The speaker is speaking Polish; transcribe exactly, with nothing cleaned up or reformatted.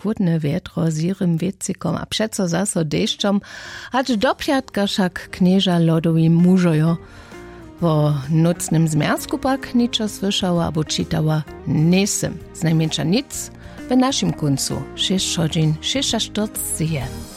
chłodne wietro z jirym wiecikom a przeco zaso deszczom, ać do piatka szak knieża lodowi mużojo. Wo nocnym zmierzku pak niczo słyszała abo czytała nesem, z najmniejsza nic w naszym końcu, sześć godzin, sześć czterdzieści.